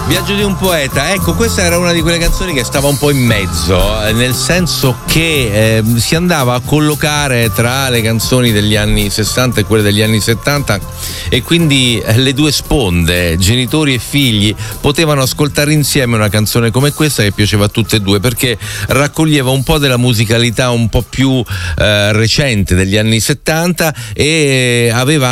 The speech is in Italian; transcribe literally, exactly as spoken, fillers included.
Viaggio di un poeta, ecco, questa era una di quelle canzoni che stava un po' in mezzo, nel senso che eh, si andava a collocare tra le canzoni degli anni sessanta e quelle degli anni settanta, e quindi le due sponde, genitori e figli, potevano ascoltare insieme una canzone come questa che piaceva a tutte e due, perché raccoglieva un po' della musicalità un po' più eh, recente degli anni settanta e aveva